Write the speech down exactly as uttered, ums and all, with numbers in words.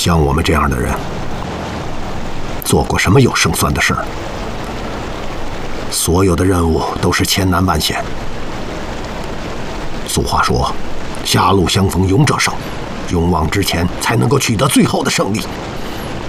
像我们这样的人，做过什么有胜算的事儿？所有的任务都是千难万险。俗话说：“狭路相逢勇者胜”，勇往直前才能够取得最后的胜利。